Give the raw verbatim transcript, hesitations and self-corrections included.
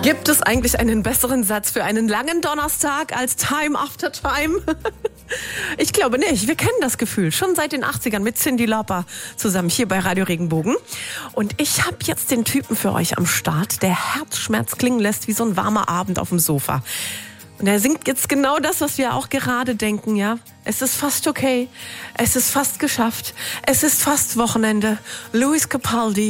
Gibt es eigentlich einen besseren Satz für einen langen Donnerstag als Time After Time? Ich glaube nicht. Wir kennen das Gefühl schon seit den achtzigern mit Cyndi Lauper zusammen hier bei Radio Regenbogen. Und ich habe jetzt den Typen für euch am Start, der Herzschmerz klingen lässt wie so ein warmer Abend auf dem Sofa. Und er singt jetzt genau das, was wir auch gerade denken, ja. Es ist fast okay. Es ist fast geschafft. Es ist fast Wochenende. Lewis Capaldi.